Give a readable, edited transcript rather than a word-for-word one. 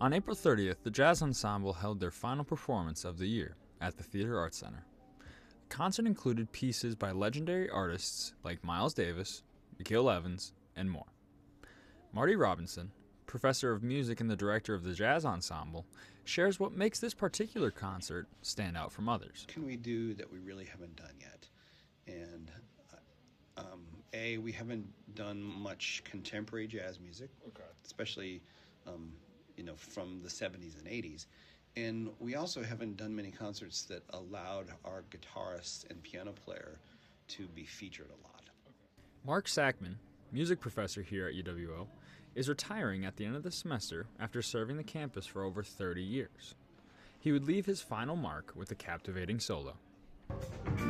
On April 30th, the Jazz Ensemble held their final performance of the year at the Theater Arts Center. The concert included pieces by legendary artists like Miles Davis, Gil Evans, and more. Marty Robinson, professor of music and the director of the Jazz Ensemble, shares what makes this particular concert stand out from others. What can we do that we really haven't done yet? And we haven't done much contemporary jazz music, especially from the 70s and 80s. And we also haven't done many concerts that allowed our guitarist and piano player to be featured a lot. Mark Sackman, music professor here at UWO, is retiring at the end of the semester after serving the campus for over 30 years. He would leave his final mark with a captivating solo.